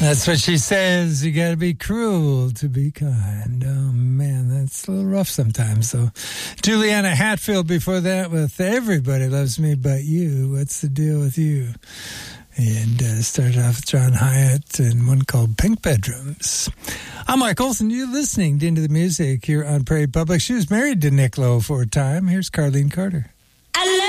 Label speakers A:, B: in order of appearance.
A: That's what she says. You got to be cruel to be kind. Oh, man, that's a little rough sometimes. So, Juliana Hatfield before that with Everybody Loves Me But You. What's the deal with you? And started off with John Hyatt and one called Pink Bedrooms. I'm Mike Olson. You're listening to Into the Music here on Prairie Public. She was married to Nick Lowe for a time. Here's Carlene Carter.